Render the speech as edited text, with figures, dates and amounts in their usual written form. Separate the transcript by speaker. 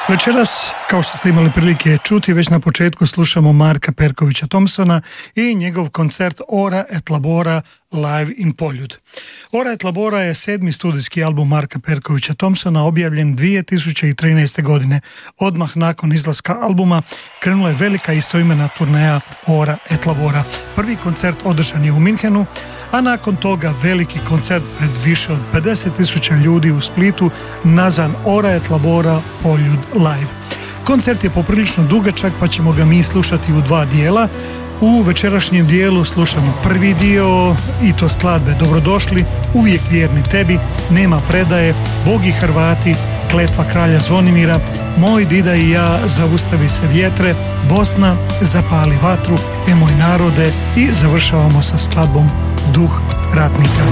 Speaker 1: Večeras, kao što ste imali prilike čuti, već na početku slušamo Marka Perkovića Thompsona i njegov koncert Ora et Labora Live in Poljud. Ora et Labora je 7. studijski album Marka Perkovića Thompsona, objavljen 2013. godine. Odmah nakon izlaska albuma krenula je velika istoimena turneja Ora et Labora. Prvi koncert održan je u Minhenu, a nakon toga veliki koncert pred više od 50.000 ljudi u Splitu nazvan Ora et Labora Poljud Live. Koncert je poprilično dugačak, pa ćemo ga mi slušati u dva dijela. U večerašnjem dijelu slušamo prvi dio i to skladbe Dobrodošli, Uvijek vjerni tebi, Nema predaje, Bog i Hrvati, Kletva kralja Zvonimira, Moj dida i ja, Zaustavi se vjetre, Bosna, Zapali vatru, E moj narode i završavamo sa skladbom Duh ratnika.